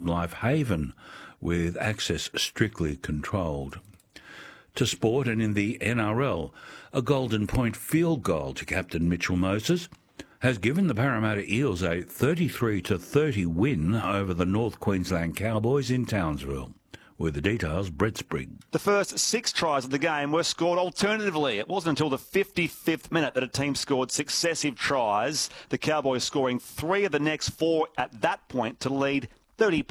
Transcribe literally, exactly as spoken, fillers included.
life haven, with access strictly controlled. To sport, and in the N R L, a Golden Point field goal to captain Mitchell Moses has given the Parramatta Eels a thirty-three to thirty win over the North Queensland Cowboys in Townsville. With the details, Brett Sprigg. The first six tries of the game were scored alternatively. It wasn't until the fifty-fifth minute that a team scored successive tries, the Cowboys scoring three of the next four at that point to lead thirty